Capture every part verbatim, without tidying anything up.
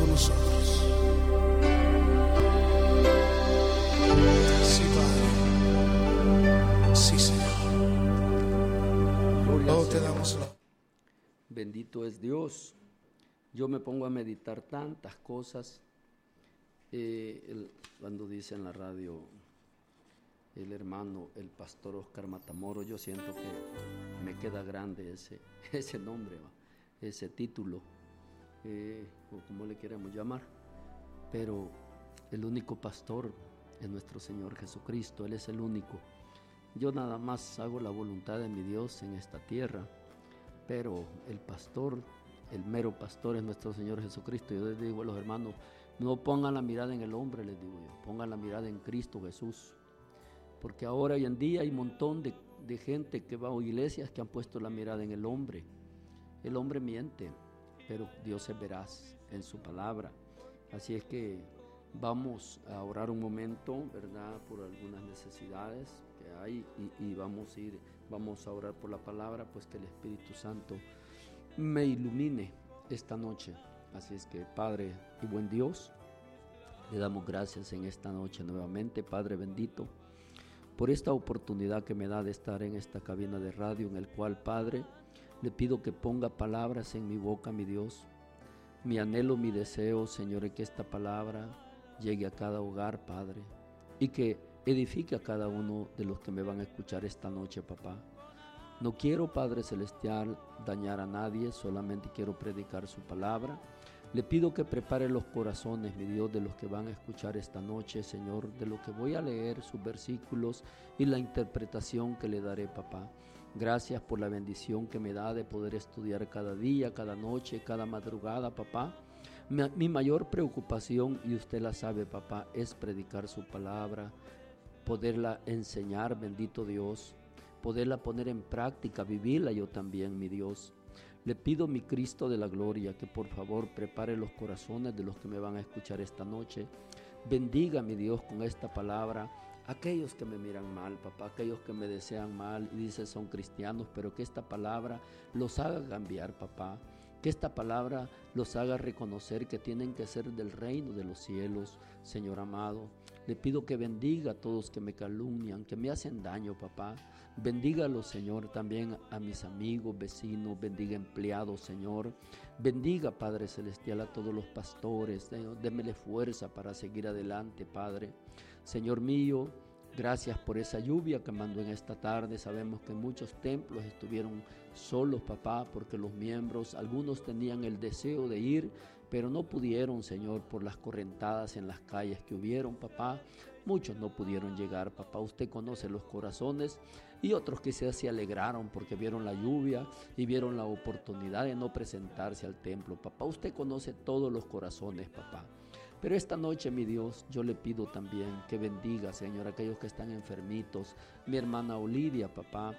nosotros. Sí, Padre. Sí, Señor. Gloria Oh, al te Señor. damos la... Bendito es Dios. Yo me pongo a meditar tantas cosas. Eh, el, cuando dice en la radio el hermano, el pastor Oscar Matamoros, yo siento que me queda grande ese, ese nombre, ¿va? Ese título, eh, o como le queremos llamar. Pero el único pastor es nuestro Señor Jesucristo. Él es el único. Yo nada más hago la voluntad de mi Dios en esta tierra, pero el pastor, el mero pastor es nuestro Señor Jesucristo. Yo les digo a los hermanos, no pongan la mirada en el hombre, les digo yo, pongan la mirada en Cristo Jesús. Porque ahora hoy en día hay un montón de, de gente que va a iglesias que han puesto la mirada en el hombre. El hombre miente, pero Dios es veraz en su palabra. Así es que vamos a orar un momento, ¿verdad?, por algunas necesidades que hay y, y vamos a ir, vamos a orar por la palabra, pues que el Espíritu Santo me ilumine esta noche. Así es que, Padre y buen Dios, le damos gracias en esta noche nuevamente, Padre bendito, por esta oportunidad que me da de estar en esta cabina de radio, en el cual, Padre, le pido que ponga palabras en mi boca, mi Dios. Mi anhelo, mi deseo, Señor, es que esta palabra llegue a cada hogar, Padre, y que edifique a cada uno de los que me van a escuchar esta noche, papá. No quiero, Padre Celestial, dañar a nadie, solamente quiero predicar su palabra. Le pido que prepare los corazones, mi Dios, de los que van a escuchar esta noche, Señor, de lo que voy a leer, sus versículos y la interpretación que le daré, papá. Gracias por la bendición que me da de poder estudiar cada día, cada noche, cada madrugada, papá. Mi, mi mayor preocupación, y usted la sabe, papá, es predicar su palabra, poderla enseñar, bendito Dios, poderla poner en práctica, vivirla yo también, mi Dios. Le pido, mi Cristo de la gloria, que por favor prepare los corazones de los que me van a escuchar esta noche. Bendiga, mi Dios, con esta palabra aquellos que me miran mal, papá, aquellos que me desean mal y dicen son cristianos, pero que esta palabra los haga cambiar, papá. Que esta palabra los haga reconocer que tienen que ser del reino de los cielos, Señor amado. Le pido que bendiga a todos que me calumnian, que me hacen daño, papá. Bendígalos, Señor, también a mis amigos, vecinos, bendiga empleados, Señor. Bendiga, Padre Celestial, a todos los pastores. Señor, démele fuerza para seguir adelante, Padre. Señor mío, gracias por esa lluvia que mandó en esta tarde. Sabemos que muchos templos estuvieron solos, papá, porque los miembros, algunos tenían el deseo de ir, pero no pudieron, Señor, por las correntadas en las calles que hubieron, papá. Muchos no pudieron llegar, papá. Usted conoce los corazones, y otros que se alegraron porque vieron la lluvia y vieron la oportunidad de no presentarse al templo, papá. Usted conoce todos los corazones, papá. Pero esta noche, mi Dios, yo le pido también que bendiga, Señor, a aquellos que están enfermitos. Mi hermana Olivia, papá,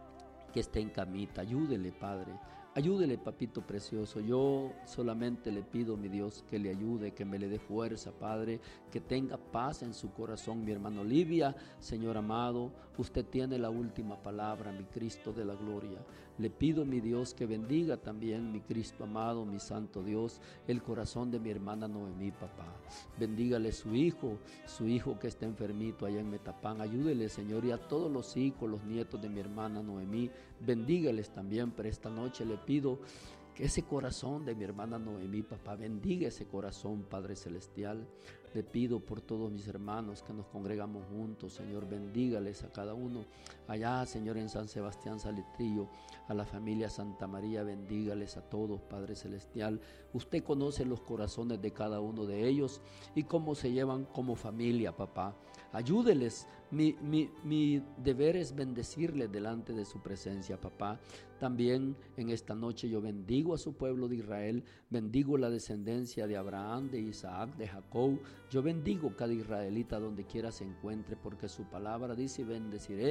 que está en camita, ayúdele, Padre. Ayúdele, papito precioso. Yo solamente le pido, mi Dios, que le ayude, que me le dé fuerza, Padre, que tenga paz en su corazón, mi hermano Olivia. Señor amado, usted tiene la última palabra, mi Cristo de la gloria. Le pido, mi Dios, que bendiga también, mi Cristo amado, mi santo Dios, el corazón de mi hermana Noemí, papá. Bendígale su hijo, su hijo que está enfermito allá en Metapán. Ayúdele, Señor, y a todos los hijos, los nietos de mi hermana Noemí. Bendígales también, pero esta noche le pido que ese corazón de mi hermana Noemí, papá, bendiga ese corazón, Padre Celestial. Le pido por todos mis hermanos que nos congregamos juntos, Señor, bendígales a cada uno. Allá, Señor, en San Sebastián Saletrillo, a la familia Santa María, bendígales a todos, Padre Celestial. Usted conoce los corazones de cada uno de ellos y cómo se llevan como familia, papá. Ayúdeles. Mi, mi, mi deber es bendecirles delante de su presencia, papá. También en esta noche yo bendigo a su pueblo de Israel, bendigo la descendencia de Abraham, de Isaac, de Jacob. Yo bendigo cada israelita donde quiera se encuentre, porque su palabra dice: bendeciré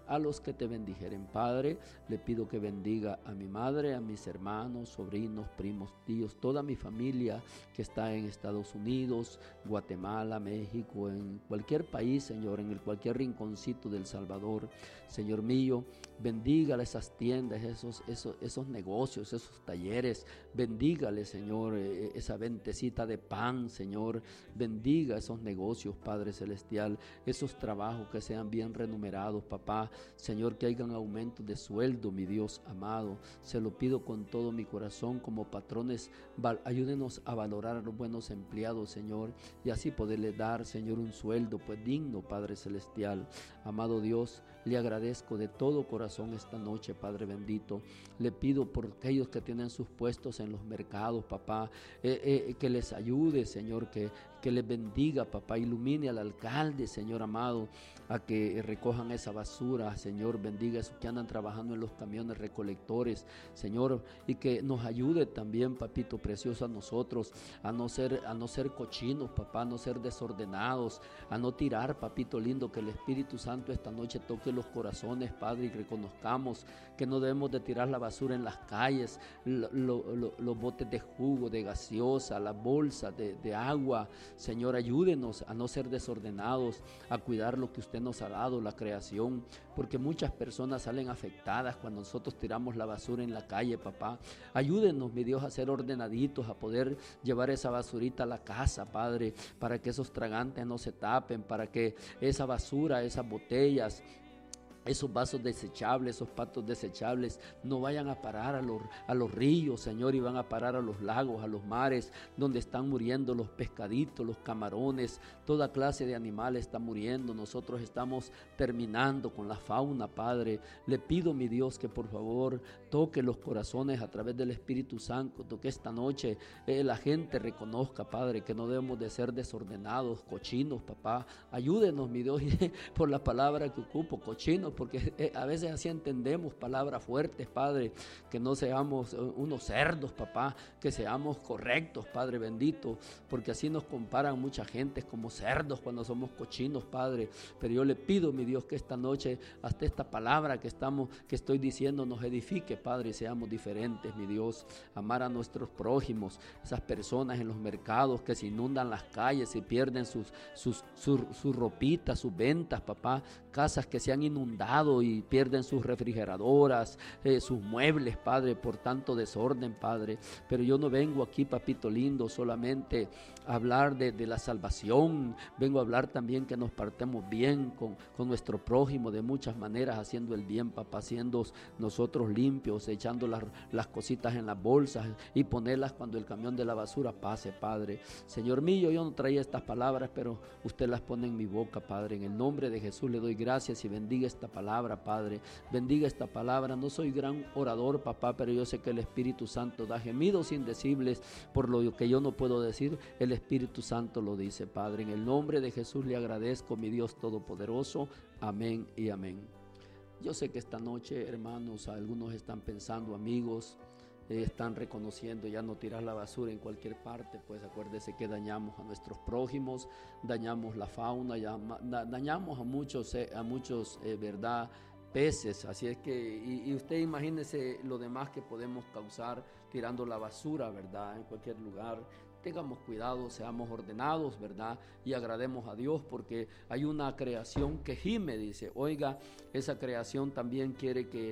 a los que te bendijeren. Padre, le pido que bendiga a mi madre, a mis hermanos, sobrinos, primos, tíos, toda mi familia que está en Estados Unidos, Guatemala, México, en cualquier país, Señor, en el cualquier rinconcito del Salvador. Señor mío, bendígale esas tiendas, esos, esos, esos negocios, esos talleres. Bendígale, Señor, esa ventecita de pan, Señor. Bendiga esos negocios, Padre Celestial, esos trabajos que sean bien remunerados, papá. Señor, que hayan aumentos de sueldo, mi Dios amado. Se lo pido con todo mi corazón como patrones. Ayúdenos a valorar a los buenos empleados, Señor, y así poderle dar, Señor, un sueldo pues digno, Padre Celestial. Amado Dios, le agradezco de todo corazón esta noche, Padre bendito. Le pido por aquellos que tienen sus puestos en los mercados, papá, eh, eh, que les ayude, Señor, que, que les bendiga, papá. Ilumine al alcalde, Señor amado, a que recojan esa basura, Señor. Bendiga a esos que andan trabajando en los camiones recolectores, Señor, y que nos ayude también, papito precioso, a nosotros a no ser, a no ser cochinos, papá, a no ser desordenados, a no tirar, papito lindo. Que el Espíritu Santo esta noche toque los corazones, Padre, y reconozcamos que no debemos de tirar la basura en las calles, lo, lo, lo, los botes de jugo, de gaseosa, las bolsas de, de agua. Señor, ayúdenos a no ser desordenados, a cuidar lo que usted nos ha dado, la creación, porque muchas personas salen afectadas cuando nosotros tiramos la basura en la calle, papá. Ayúdenos, mi Dios, a ser ordenaditos, a poder llevar esa basurita a la casa, Padre, para que esos tragantes no se tapen, para que esa basura, esas botellas, esos vasos desechables, esos patos desechables no vayan a parar a los, a los ríos, Señor, y van a parar a los lagos, a los mares, donde están muriendo los pescaditos, los camarones, toda clase de animales está muriendo. Nosotros estamos terminando con la fauna, Padre. Le pido, mi Dios, que por favor toque los corazones a través del Espíritu Santo, que esta noche eh, la gente reconozca, Padre, que no debemos de ser desordenados, cochinos, papá. Ayúdenos, mi Dios, por la palabra que ocupo, cochinos, porque a veces así entendemos palabras fuertes, Padre, que no seamos unos cerdos, papá, que seamos correctos, Padre bendito, porque así nos comparan mucha gente como cerdos cuando somos cochinos, Padre. Pero yo le pido, mi Dios, que esta noche, hasta esta palabra que estamos, que estoy diciendo, nos edifique, Padre, y seamos diferentes, mi Dios. Amar a nuestros prójimos, esas personas en los mercados que se inundan las calles y pierden sus, sus, sus, sus ropitas, sus ventas, papá, casas que se han inundado y pierden sus refrigeradoras, eh, sus muebles, Padre, por tanto desorden, Padre. Pero yo no vengo aquí, papito lindo, solamente a hablar de, de la salvación. Vengo a hablar también que nos partemos bien con, con nuestro prójimo de muchas maneras, haciendo el bien, papá, siendo nosotros limpios, echando las, las cositas en las bolsas y ponerlas cuando el camión de la basura pase, Padre. Señor mío, yo no traía estas palabras, pero usted las pone en mi boca, Padre. En el nombre de Jesús le doy gracias y bendiga esta palabra, Padre. Bendiga esta palabra. No soy gran orador, papá, pero yo sé que el Espíritu Santo da gemidos indecibles por lo que yo no puedo decir. El Espíritu Santo lo dice, Padre. En el nombre de Jesús le agradezco, mi Dios Todopoderoso. Amén y amén. Yo sé que esta noche, hermanos, algunos están pensando, amigos, eh, están reconociendo ya no tirar la basura en cualquier parte. Pues acuérdese que dañamos a nuestros prójimos, dañamos la fauna, ya, da, dañamos a muchos, eh, a muchos, eh, verdad, peces. Así es que, y, y usted imagínese lo demás que podemos causar tirando la basura, verdad, en cualquier lugar. Tengamos cuidado, seamos ordenados, ¿verdad? Y agrademos a Dios porque hay una creación que gime, dice. Oiga, esa creación también quiere que eh,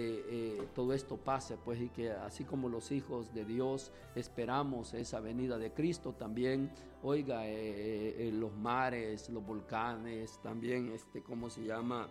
eh, todo esto pase, pues, y que así como los hijos de Dios esperamos esa venida de Cristo, también, oiga, eh, eh, los mares, los volcanes, también, este, ¿cómo se llama?,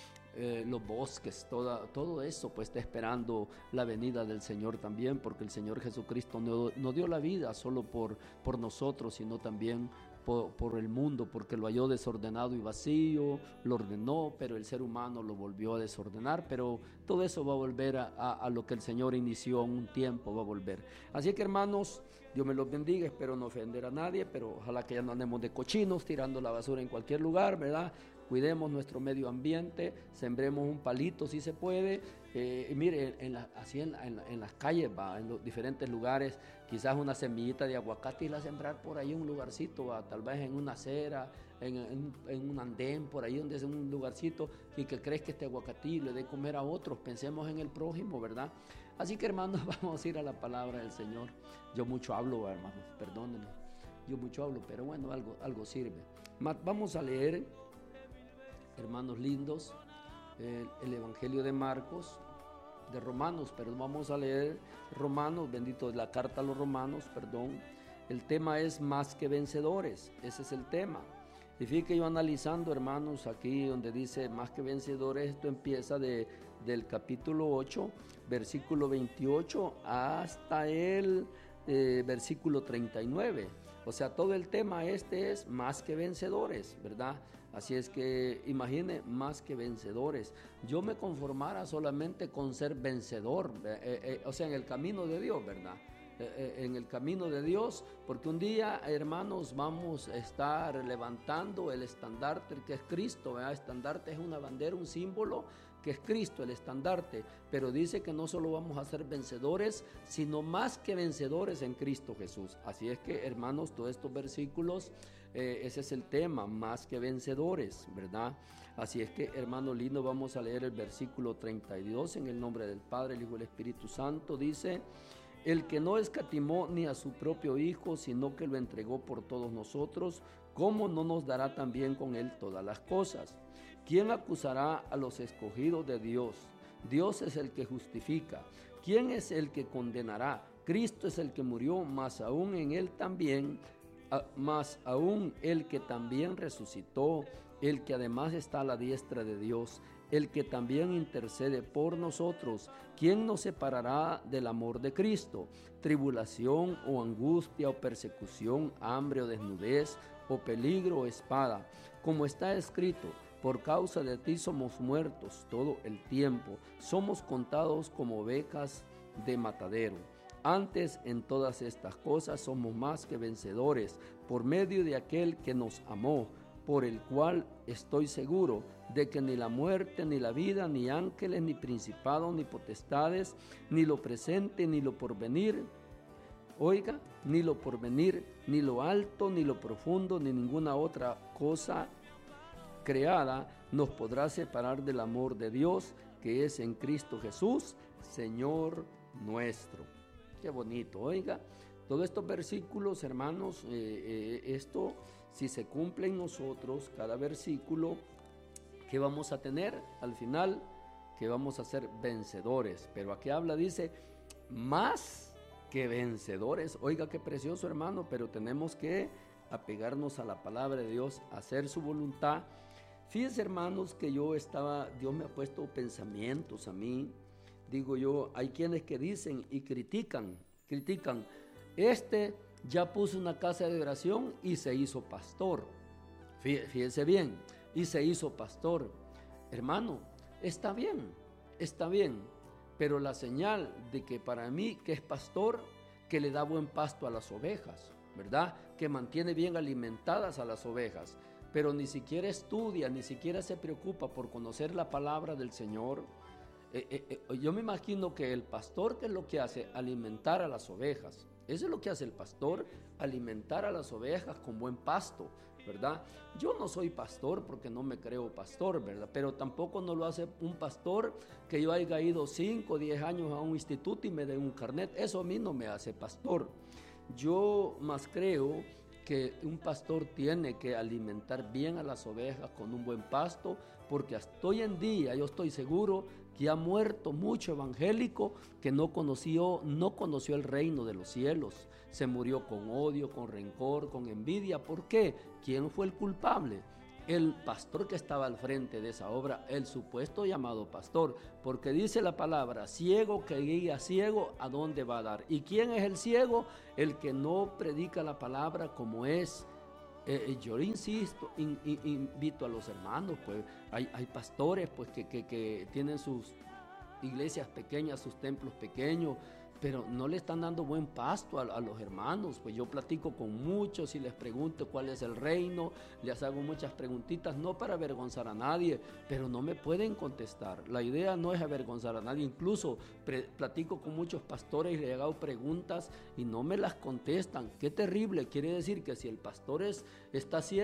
Eh, los bosques, toda, todo eso pues está esperando la venida del Señor también, porque el Señor Jesucristo no, no dio la vida solo por, por nosotros, sino también por, por el mundo, porque lo halló desordenado y vacío, lo ordenó, pero el ser humano lo volvió a desordenar. Pero todo eso va a volver a, a, a lo que el Señor inició en un tiempo, va a volver. Así que, hermanos, Dios me los bendiga. Espero no ofender a nadie, pero ojalá que ya no andemos de cochinos tirando la basura en cualquier lugar, ¿verdad? Cuidemos nuestro medio ambiente, sembremos un palito si se puede. Eh, y mire, en la, así en, en, en las calles, va, en los diferentes lugares, quizás una semillita de aguacate y la sembrar por ahí en un lugarcito, va, tal vez en una acera, en, en, en un andén, por ahí donde es un lugarcito, y que crees que este aguacatillo le dé comer a otros. Pensemos en el prójimo, ¿verdad? Así que, hermanos, vamos a ir a la palabra del Señor. Yo mucho hablo, hermanos, perdónenme. Yo mucho hablo, pero bueno, algo, algo sirve. Vamos a leer, hermanos lindos, el, el Evangelio de Marcos, de Romanos, pero vamos a leer Romanos, bendito, la carta a los Romanos, perdón. El tema es más que vencedores, ese es el tema. Y fíjate, yo analizando, hermanos, aquí donde dice más que vencedores, esto empieza de, del capítulo ocho, versículo veintiocho, hasta el eh, versículo treinta y nueve. O sea, todo el tema este es más que vencedores, ¿verdad? Así es que imagine, más que vencedores. Yo me conformara solamente con ser vencedor, eh, eh, o sea, en el camino de Dios, ¿verdad? Eh, eh, en el camino de Dios, porque un día, hermanos, vamos a estar levantando el estandarte que es Cristo, ¿verdad? Estandarte es una bandera, un símbolo que es Cristo, el estandarte, pero dice que no solo vamos a ser vencedores, sino más que vencedores en Cristo Jesús. Así es que, hermanos, todos estos versículos, eh, ese es el tema, más que vencedores, ¿verdad? Así es que, hermano lindo, vamos a leer el versículo treinta y dos, en el nombre del Padre, el Hijo y el Espíritu Santo. Dice: el que no escatimó ni a su propio Hijo, sino que lo entregó por todos nosotros, ¿cómo no nos dará también con él todas las cosas? ¿Quién acusará a los escogidos de Dios? Dios es el que justifica. ¿Quién es el que condenará? Cristo es el que murió, más aún en él también, más aún el que también resucitó, el que además está a la diestra de Dios, el que también intercede por nosotros. ¿Quién nos separará del amor de Cristo? Tribulación o angustia o persecución, hambre o desnudez o peligro o espada. Como está escrito: por causa de ti somos muertos todo el tiempo, somos contados como ovejas de matadero. Antes, en todas estas cosas somos más que vencedores por medio de aquel que nos amó, por el cual estoy seguro de que ni la muerte, ni la vida, ni ángeles, ni principados, ni potestades, ni lo presente, ni lo porvenir, oiga, ni lo porvenir, ni lo alto, ni lo profundo, ni ninguna otra cosa creada nos podrá separar del amor de Dios que es en Cristo Jesús, Señor nuestro. Qué bonito, oiga. Todos estos versículos, hermanos, eh, eh, esto, si se cumple en nosotros, cada versículo, ¿qué vamos a tener? Al final, que vamos a ser vencedores. Pero aquí habla, dice, más que vencedores. Oiga, qué precioso, hermano, pero tenemos que apegarnos a la palabra de Dios, hacer su voluntad. Fíjense, hermanos, que yo estaba, Dios me ha puesto pensamientos a mí. Digo yo, hay quienes que dicen y critican, critican, este ya puso una casa de oración y se hizo pastor. Fíjense bien, y se hizo pastor. Hermano, está bien, está bien, pero la señal de que para mí que es pastor, que le da buen pasto a las ovejas, ¿verdad? Que mantiene bien alimentadas a las ovejas, pero ni siquiera estudia, ni siquiera se preocupa por conocer la palabra del Señor. Eh, eh, eh, yo me imagino que el pastor, ¿qué es lo que hace? Alimentar a las ovejas. Eso es lo que hace el pastor, alimentar a las ovejas con buen pasto, ¿verdad? Yo no soy pastor porque no me creo pastor, ¿verdad? Pero tampoco no lo hace un pastor que yo haya ido cinco o diez años a un instituto y me dé un carnet. Eso a mí no me hace pastor. Yo más creo que un pastor tiene que alimentar bien a las ovejas con un buen pasto, porque hasta hoy en día yo estoy seguro que ha muerto mucho evangélico que no conoció, no conoció el reino de los cielos. Se murió con odio, con rencor, con envidia. ¿Por qué? ¿Quién fue el culpable? El pastor que estaba al frente de esa obra, el supuesto llamado pastor, porque dice la palabra, ciego que guía ciego, ¿a dónde va a dar? ¿Y quién es el ciego? El que no predica la palabra como es. Eh, yo insisto, in, in, invito a los hermanos, pues hay, hay pastores pues que, que, que tienen sus iglesias pequeñas, sus templos pequeños, pero no le están dando buen pasto a, a los hermanos. Pues yo platico con muchos y les pregunto cuál es el reino, les hago muchas preguntitas, no para avergonzar a nadie, pero no me pueden contestar. La idea no es avergonzar a nadie, incluso pre, platico con muchos pastores y les hago preguntas y no me las contestan. Qué terrible, quiere decir que si el pastor es, está ciego,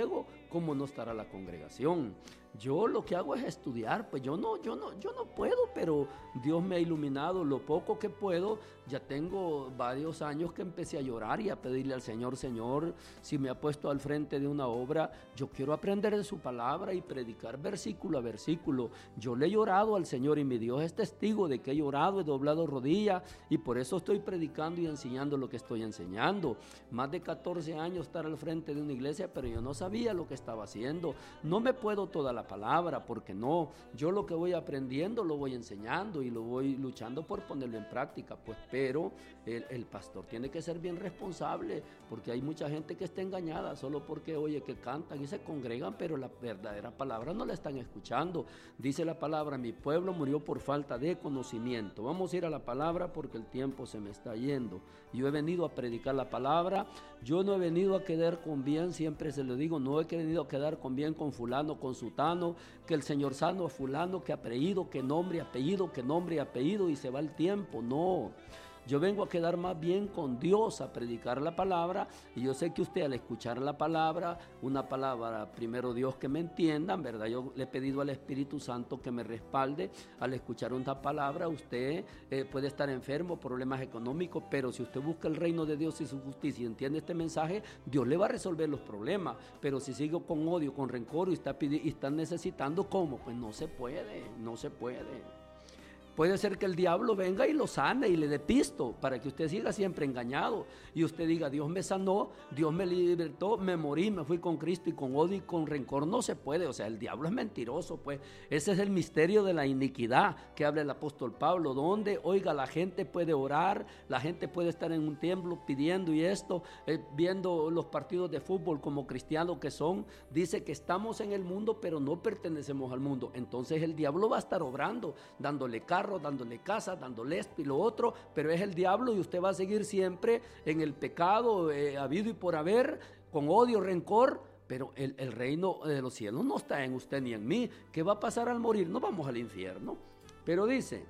¿cómo no estará la congregación? Yo lo que hago es estudiar, pues yo no, yo no, yo no puedo, pero Dios me ha iluminado lo poco que puedo. Ya tengo varios años que empecé a llorar y a pedirle al Señor, Señor, si me ha puesto al frente de una obra, yo quiero aprender de su palabra y predicar versículo a versículo. Yo le he llorado al Señor y mi Dios es testigo de que he llorado, he doblado rodillas y por eso estoy predicando y enseñando lo que estoy enseñando. Más de catorce años estar al frente de una iglesia, pero yo no sabía lo que estaba haciendo. No me puedo toda la palabra, porque no, yo lo que voy aprendiendo lo voy enseñando y lo voy luchando por ponerlo en práctica, pues, pero el, el pastor tiene que ser bien responsable, porque hay mucha gente que está engañada solo porque oye que cantan y se congregan, pero la verdadera palabra no la están escuchando. Dice la palabra, mi pueblo murió por falta de conocimiento. Vamos a ir a la palabra porque el tiempo se me está yendo. Yo he venido a predicar la palabra, yo no he venido a quedar con bien, siempre se lo digo, no he venido a quedar con bien con fulano, con sutano, que el Señor sano a fulano, que apellido, que nombre y apellido, que nombre y apellido y se va el tiempo, no. Yo vengo a quedar más bien con Dios a predicar la palabra y yo sé que usted al escuchar la palabra, una palabra, primero Dios que me entiendan, ¿verdad? Yo le he pedido al Espíritu Santo que me respalde. Al escuchar una palabra, usted eh, puede estar enfermo, problemas económicos, pero si usted busca el reino de Dios y su justicia y entiende este mensaje, Dios le va a resolver los problemas. Pero si sigue con odio, con rencor y está, pidi- y está necesitando, ¿cómo? Pues no se puede, no se puede. Puede ser que el diablo venga y lo sane y le dé pisto para que usted siga siempre engañado y usted diga, Dios me sanó, Dios me libertó, me morí, me fui con Cristo y con odio y con rencor. No se puede, o sea, el diablo es mentiroso, pues. Ese es el misterio de la iniquidad que habla el apóstol Pablo, donde, oiga, la gente puede orar, la gente puede estar en un templo pidiendo y esto, eh, viendo los partidos de fútbol como cristianos que son, dice que estamos en el mundo pero no pertenecemos al mundo. Entonces el diablo va a estar obrando, dándole carro, dándole casa, dándole esto y lo otro, pero es el diablo y usted va a seguir siempre en el pecado eh, habido y por haber, con odio, rencor, pero el, el reino de los cielos no está en usted ni en mí. ¿Qué va a pasar al morir? No vamos al infierno. Pero dice,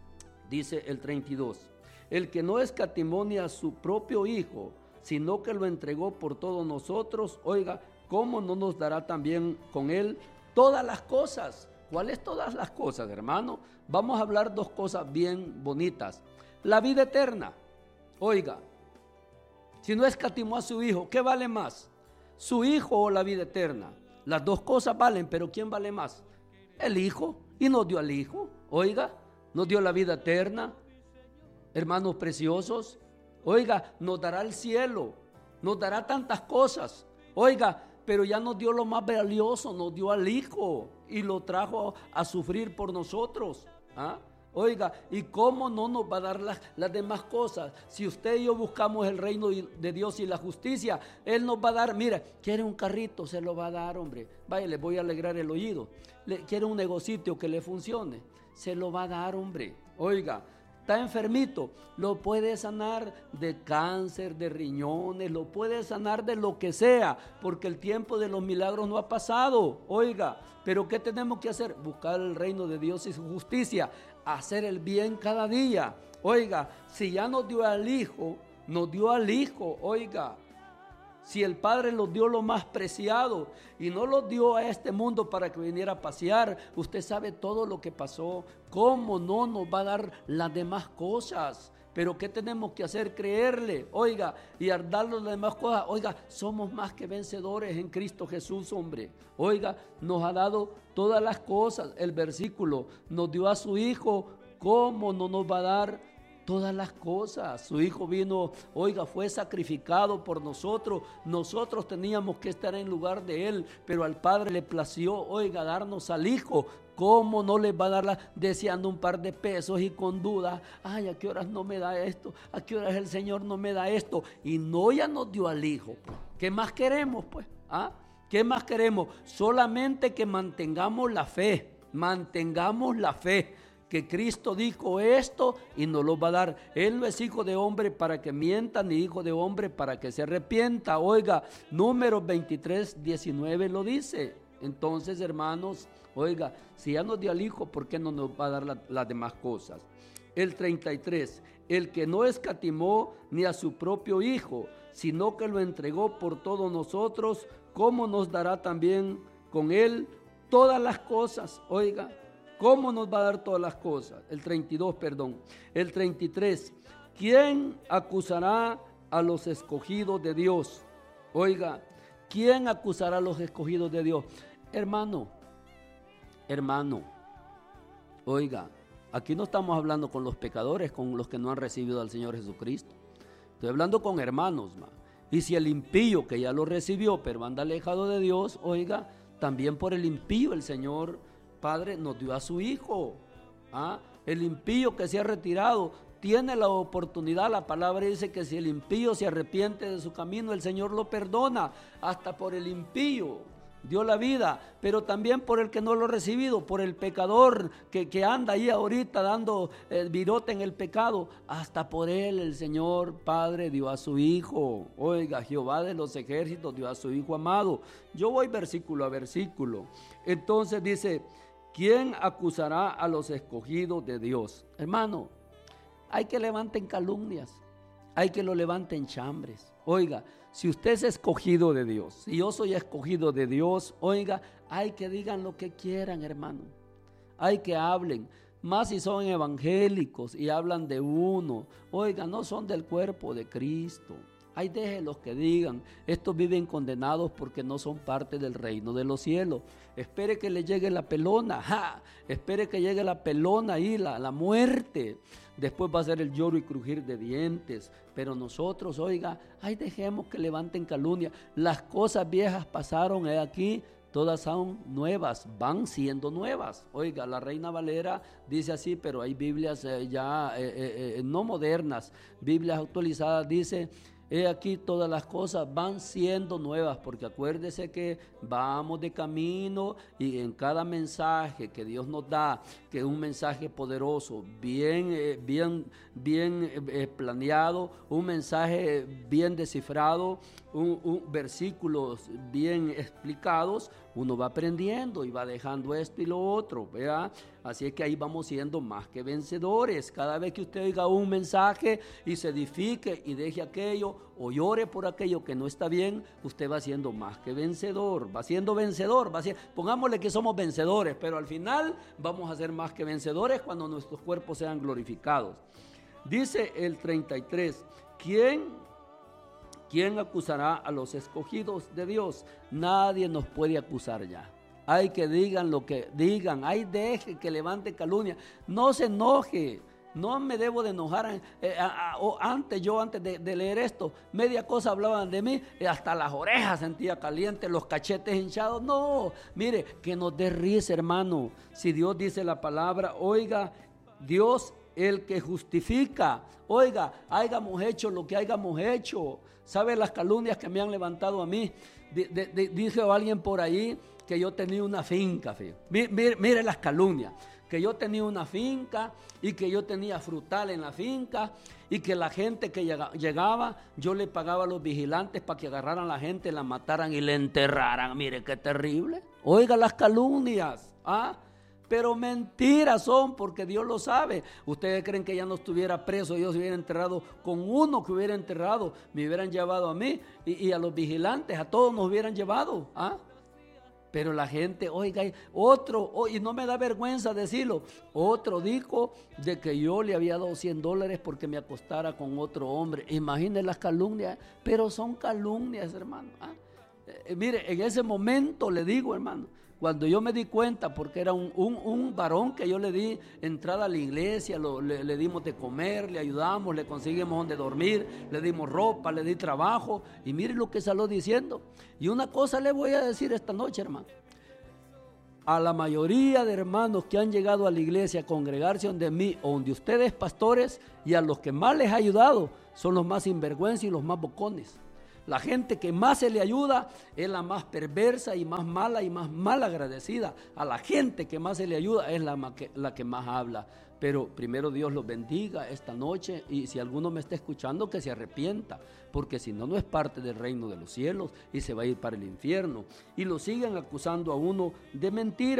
dice el treinta y dos, el que no escatimó ni a su propio hijo, sino que lo entregó por todos nosotros, oiga, ¿cómo no nos dará también con él todas las cosas? ¿Cuáles todas las cosas, hermano? Vamos a hablar dos cosas bien bonitas. La vida eterna. Oiga, si no escatimó a su hijo, ¿qué vale más? ¿Su hijo o la vida eterna? Las dos cosas valen, pero ¿quién vale más? El hijo. Y nos dio al hijo. Oiga, nos dio la vida eterna. Hermanos preciosos. Oiga, nos dará el cielo. Nos dará tantas cosas. Oiga, pero ya nos dio lo más valioso, nos dio al hijo y lo trajo a sufrir por nosotros. ¿Ah? Oiga, ¿y cómo no nos va a dar las, las demás cosas? Si usted y yo buscamos el reino de Dios y la justicia, Él nos va a dar, mira, quiere un carrito, se lo va a dar, hombre. Vaya, le voy a alegrar el oído. Le, quiere un negocito que le funcione, se lo va a dar, hombre. Oiga, está enfermito, lo puede sanar de cáncer, de riñones, lo puede sanar de lo que sea, porque el tiempo de los milagros no ha pasado. Oiga, pero ¿qué tenemos que hacer? Buscar el reino de Dios y su justicia, hacer el bien cada día. Oiga, si ya nos dio al hijo, nos dio al hijo, oiga. Si el Padre los dio lo más preciado y no los dio a este mundo para que viniera a pasear, usted sabe todo lo que pasó. ¿Cómo no nos va a dar las demás cosas? Pero ¿qué tenemos que hacer? Creerle, oiga, y darle las demás cosas. Oiga, somos más que vencedores en Cristo Jesús, hombre. Oiga, nos ha dado todas las cosas. El versículo, nos dio a su Hijo, ¿cómo no nos va a dar todas las cosas? Su hijo vino, oiga, fue sacrificado por nosotros. Nosotros teníamos que estar en lugar de él, pero al Padre le plació, oiga, darnos al hijo. ¿Cómo no les va a dar la, deseando un par de pesos y con duda? Ay, ¿a qué horas no me da esto? ¿A qué horas el Señor no me da esto? Y no, ya nos dio al hijo. ¿Qué más queremos, pues? ¿Ah? ¿Qué más queremos? Solamente que mantengamos la fe, mantengamos la fe. Que Cristo dijo esto y nos lo va a dar. Él no es hijo de hombre para que mienta, ni hijo de hombre para que se arrepienta. Oiga, Números veintitrés, diecinueve lo dice. Entonces, hermanos, oiga, si ya nos dio al hijo, ¿por qué no nos va a dar la, las demás cosas? El treinta y tres, el que no escatimó ni a su propio hijo, sino que lo entregó por todos nosotros, ¿cómo nos dará también con él todas las cosas? Oiga, ¿cómo nos va a dar todas las cosas? El treinta y dos, perdón. El treinta y tres. ¿Quién acusará a los escogidos de Dios? Oiga, ¿quién acusará a los escogidos de Dios? Hermano, hermano, oiga, aquí no estamos hablando con los pecadores, con los que no han recibido al Señor Jesucristo. Estoy hablando con hermanos, ma. Y si el impío que ya lo recibió, pero anda alejado de Dios, oiga, también por el impío el Señor Padre nos dio a su Hijo. ¿Ah? El impío que se ha retirado tiene la oportunidad. La palabra dice que si el impío se arrepiente de su camino, el Señor lo perdona. Hasta por el impío dio la vida, pero también por el que no lo ha recibido, por el pecador que, que anda ahí ahorita dando el virote en el pecado, hasta por él el Señor Padre dio a su Hijo. Oiga, Jehová de los ejércitos dio a su Hijo amado. Yo voy versículo a versículo. Entonces dice, ¿quién acusará a los escogidos de Dios? Hermano, hay que levanten calumnias, hay que lo levanten chambres. Oiga, si usted es escogido de Dios, si yo soy escogido de Dios, oiga, hay que digan lo que quieran, hermano. Hay que hablen, más si son evangélicos y hablan de uno. Oiga, no son del cuerpo de Cristo. Ay, déjenlos que digan, estos viven condenados porque no son parte del reino de los cielos. Espere que le llegue la pelona, ¡ja! Espere que llegue la pelona ahí, la, la muerte. Después va a ser el lloro y crujir de dientes. Pero nosotros, oiga, ay, dejemos que levanten calumnia. Las cosas viejas pasaron, he aquí, todas son nuevas, van siendo nuevas. Oiga, la Reina Valera dice así, pero hay Biblias eh, ya eh, eh, eh, no modernas, Biblias actualizadas, dice, he aquí todas las cosas van siendo nuevas, porque acuérdese que vamos de camino y en cada mensaje que Dios nos da, que es un mensaje poderoso, bien, eh, bien, bien eh, planeado, un mensaje bien descifrado, un, un, versículos bien explicados, uno va aprendiendo y va dejando esto y lo otro, ¿verdad? Así es que ahí vamos siendo más que vencedores. Cada vez que usted oiga un mensaje y se edifique y deje aquello o llore por aquello que no está bien, usted va siendo más que vencedor, va siendo vencedor, va siendo, pongámosle que somos vencedores, pero al final vamos a ser más que vencedores cuando nuestros cuerpos sean glorificados. Dice el treinta y tres, ¿quién ¿Quién acusará a los escogidos de Dios? Nadie nos puede acusar ya. Hay que digan lo que digan, hay deje que levante calumnia, no se enoje, no me debo de enojar. Eh, a, a, o antes, yo antes de, de leer esto, media cosa hablaban de mí, eh, hasta las orejas sentía caliente, los cachetes hinchados. No, mire, que nos dé risa, hermano. Si Dios dice la palabra, oiga, Dios el que justifica. Oiga, hayamos hecho lo que hayamos hecho. ¿Sabe las calumnias que me han levantado a mí? De, de, de, dijo alguien por ahí que yo tenía una finca. Mire, mire las calumnias. Que yo tenía una finca y que yo tenía frutal en la finca y que la gente que llega, llegaba, yo le pagaba a los vigilantes para que agarraran a la gente, la mataran y la enterraran. Mire qué terrible. Oiga las calumnias. ¿Ah? Pero mentiras son, porque Dios lo sabe. Ustedes creen que ya no estuviera preso, Dios se hubiera enterrado con uno que hubiera enterrado, me hubieran llevado a mí y, y a los vigilantes, a todos nos hubieran llevado. ¿Ah? Pero la gente, oiga, otro, oh, y no me da vergüenza decirlo, otro dijo de que yo le había dado cien dólares porque me acostara con otro hombre. Imaginen las calumnias, pero son calumnias, hermano. ¿Ah? Eh, mire, en ese momento le digo, hermano, cuando yo me di cuenta, porque era un, un, un varón que yo le di entrada a la iglesia, lo, le, le dimos de comer, le ayudamos, le conseguimos donde dormir, le dimos ropa, le di trabajo, y mire lo que salió diciendo. Y una cosa le voy a decir esta noche, hermano. A la mayoría de hermanos que han llegado a la iglesia a congregarse donde mí o donde ustedes pastores, y a los que más les ha ayudado, son los más sinvergüenza y los más bocones. La gente que más se le ayuda es la más perversa y más mala y más mal agradecida. A la gente que más se le ayuda es la, que, la que más habla. Pero primero Dios los bendiga esta noche, y si alguno me está escuchando, que se arrepienta, porque si no, no es parte del reino de los cielos y se va a ir para el infierno. Y lo siguen acusando a uno de mentiras.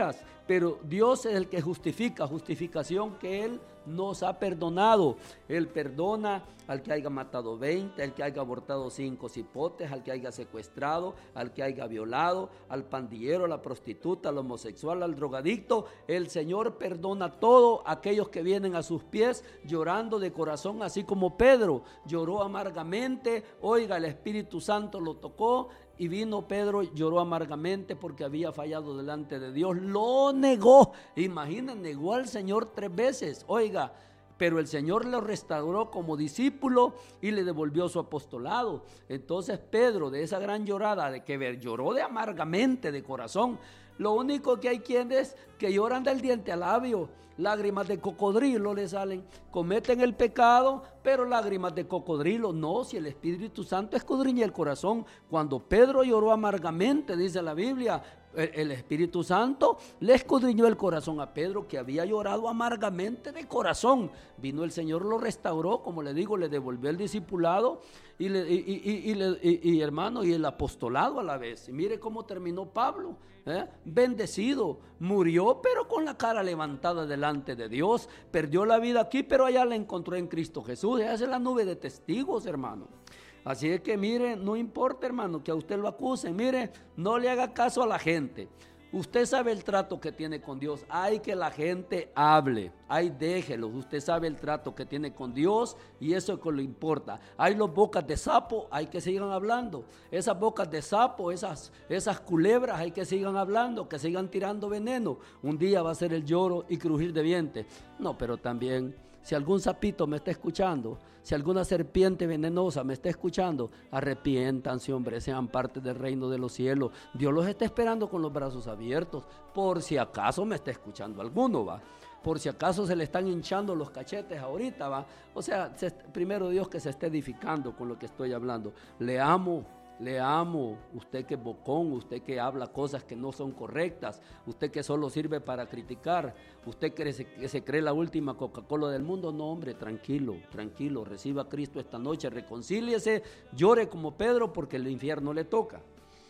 pero Dios es el que justifica, justificación que Él nos ha perdonado. Él perdona al que haya matado veinte, al que haya abortado cinco cipotes, al que haya secuestrado, al que haya violado, al pandillero, a la prostituta, al homosexual, al drogadicto. El Señor perdona todo aquellos que vienen a sus pies llorando de corazón, así como Pedro lloró amargamente. Oiga, el Espíritu Santo lo tocó y vino Pedro, lloró amargamente porque había fallado delante de Dios, lo negó. Imaginen, negó al Señor tres veces. Oiga, pero el Señor lo restauró como discípulo y le devolvió su apostolado. Entonces Pedro, de esa gran llorada, de que lloró de amargamente, de corazón, lo único que hay quienes que lloran del diente al labio, lágrimas de cocodrilo le salen, cometen el pecado, pero lágrimas de cocodrilo. No, si el Espíritu Santo escudriña el corazón. Cuando Pedro lloró amargamente, dice la Biblia, el Espíritu Santo le escudriñó el corazón a Pedro, que había llorado amargamente de corazón. Vino el Señor, lo restauró, como le digo, le devolvió el discipulado y, le, y, y, y, le, y, y hermano, y el apostolado a la vez. Y mire cómo terminó Pablo, ¿eh? Bendecido, murió pero con la cara levantada delante de Dios. Perdió la vida aquí, pero allá la encontró en Cristo Jesús. Esa es la nube de testigos, hermano. Así es que mire, no importa, hermano, que a usted lo acusen. Mire, no le haga caso a la gente. Usted sabe el trato que tiene con Dios. Hay que la gente hable. Ay, déjelos. Usted sabe el trato que tiene con Dios y eso es lo que le importa. Hay los bocas de sapo, hay que sigan hablando. Esas bocas de sapo, esas, esas culebras, hay que sigan hablando, que sigan tirando veneno. Un día va a ser el lloro y crujir de dientes. No, pero también, si algún sapito me está escuchando, si alguna serpiente venenosa me está escuchando, arrepiéntanse, hombre, sean parte del reino de los cielos. Dios los está esperando con los brazos abiertos, por si acaso me está escuchando alguno, va. Por si acaso se le están hinchando los cachetes ahorita, va. O sea, se, primero Dios que se esté edificando con lo que estoy hablando. Le amo. Le amo, usted que es bocón, usted que habla cosas que no son correctas, usted que solo sirve para criticar, usted que se, que se cree la última Coca-Cola del mundo. No, hombre, tranquilo, tranquilo, reciba a Cristo esta noche, reconcíliese, llore como Pedro porque el infierno le toca.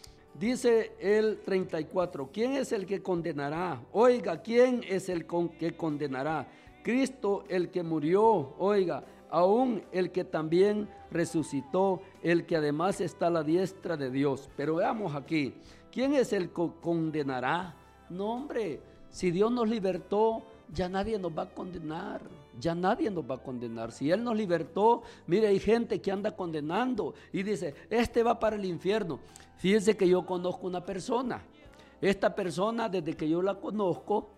Dice el treinta y cuatro, ¿quién es el que condenará? Oiga, ¿quién es el con que condenará? Cristo el que murió, oiga, aún el que también resucitó, el que además está a la diestra de Dios. Pero veamos aquí, ¿quién es el que condenará? No, hombre, si Dios nos libertó, ya nadie nos va a condenar, ya nadie nos va a condenar. Si Él nos libertó, mire, hay gente que anda condenando y dice, este va para el infierno. Fíjense que yo conozco una persona, esta persona desde que yo la conozco,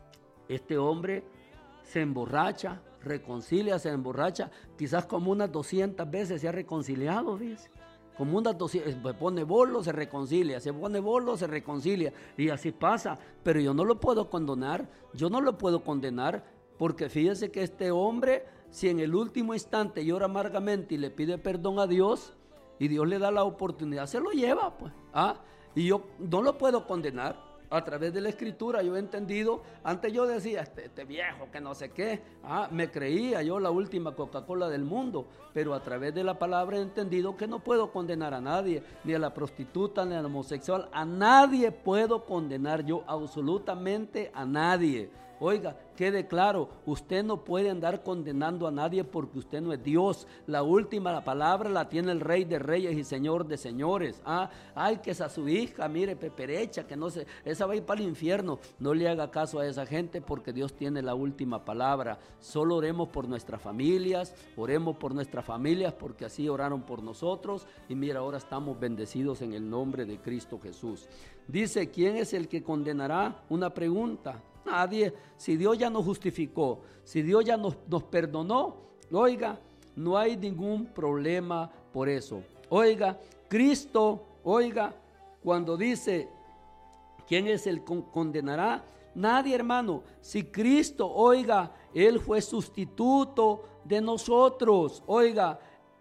este hombre se emborracha, reconcilia, se emborracha, quizás como unas doscientas veces se ha reconciliado, fíjese. Como unas doscientas, se pone bolo, se reconcilia, se pone bolo, se reconcilia, y así pasa. Pero yo no lo puedo condenar, yo no lo puedo condenar, porque fíjese que este hombre, si en el último instante llora amargamente y le pide perdón a Dios, y Dios le da la oportunidad, se lo lleva, pues. ¿Ah? Y yo no lo puedo condenar. A través de la escritura yo he entendido, antes yo decía, este, este viejo que no sé qué, ah, me creía yo la última Coca-Cola del mundo, pero a través de la palabra he entendido que no puedo condenar a nadie, ni a la prostituta, ni al homosexual, a nadie puedo condenar yo, absolutamente a nadie. Oiga, quede claro, usted no puede andar condenando a nadie porque usted no es Dios. La última la palabra la tiene el Rey de Reyes y Señor de Señores. Ah, ay, que esa su hija, mire, peperecha, que no se, esa va a ir para el infierno. No le haga caso a esa gente porque Dios tiene la última palabra. Solo oremos por nuestras familias, oremos por nuestras familias porque así oraron por nosotros. Y mira, ahora estamos bendecidos en el nombre de Cristo Jesús. Dice, ¿quién es el que condenará? Una pregunta. Nadie. Si Dios ya nos justificó, si Dios ya nos, nos perdonó, oiga, no hay ningún problema por eso. Oiga, Cristo, oiga, cuando dice, ¿quién es el que condenará? Nadie, hermano. Si Cristo, oiga, Él fue sustituto de nosotros, oiga,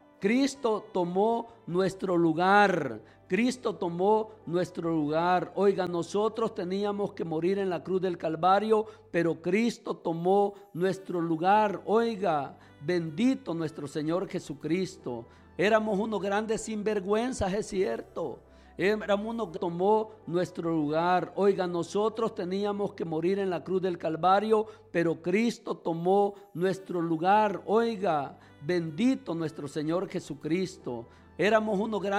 Cristo tomó nuestro lugar. Cristo tomó nuestro lugar. Oiga, nosotros teníamos que morir en la cruz del Calvario, pero Cristo tomó nuestro lugar. Oiga, bendito nuestro Señor Jesucristo. Éramos unos grandes sinvergüenzas, es cierto. Éramos uno que tomó nuestro lugar. Oiga, nosotros teníamos que morir en la cruz del Calvario, pero Cristo tomó nuestro lugar. Oiga, bendito nuestro Señor Jesucristo. Éramos unos grandes